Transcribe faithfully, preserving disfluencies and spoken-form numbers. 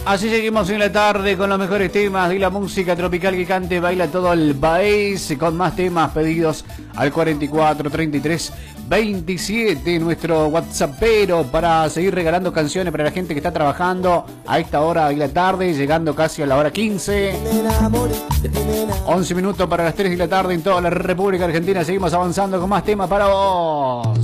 Así seguimos en la tarde con los mejores temas de la música tropical que cante, baila todo el país, con más temas pedidos al cuarenta y cuatro treinta y tres veintisiete, nuestro WhatsAppero, para seguir regalando canciones para la gente que está trabajando a esta hora de la tarde, llegando casi a la hora quince. once minutos para las tres de la tarde en toda la República Argentina. Seguimos avanzando con más temas para vos.